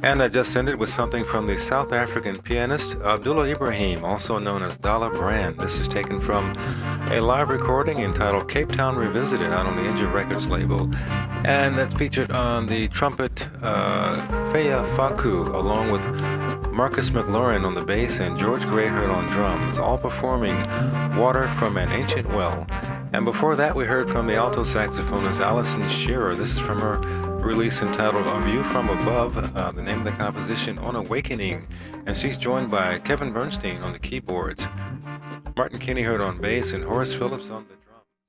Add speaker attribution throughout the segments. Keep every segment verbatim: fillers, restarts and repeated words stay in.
Speaker 1: And I just ended with something from the South African pianist Abdullah Ibrahim, also known as Dalla Brand. This is taken from a live recording entitled Cape Town Revisited out on the Inja Records label. And that's featured on the trumpet uh, Feya Faku, along with Marcus McLaurin on the bass and George Greyherd on drums, all performing Water from an Ancient Well. And before that, we heard from the alto saxophonist Alison Shearer. This is from her release entitled A View from Above, uh, the name of the composition, On Awakening. And she's joined by Kevin Bernstein on the keyboards, Martin Kinney heard on bass, and Horace Phillips on the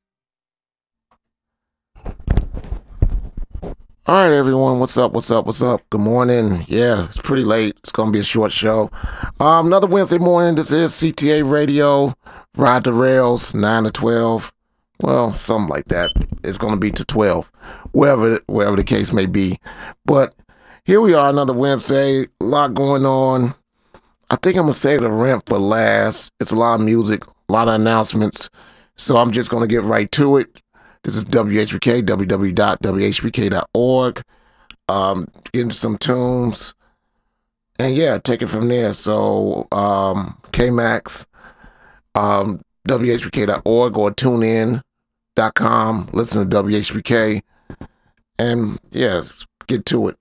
Speaker 1: drum.
Speaker 2: All right, everyone. What's up? What's up? What's up? Good morning. Yeah, it's pretty late. It's going to be a short show. Um, another Wednesday morning. This is C T A Radio, Ride the Rails, nine to twelve. Well, something like that. It's going to be to twelve, wherever wherever the case may be. But here we are, another Wednesday. A lot going on. I think I'm going to save the rent for last. It's a lot of music, a lot of announcements. So I'm just going to get right to it. This is W H B K, w w w dot w h b k dot org. Um, getting some tunes. And yeah, take it from there. So um, K-Max, um, w h b k dot org or tune in dot com. Listen to W H B K. And yeah, get to it.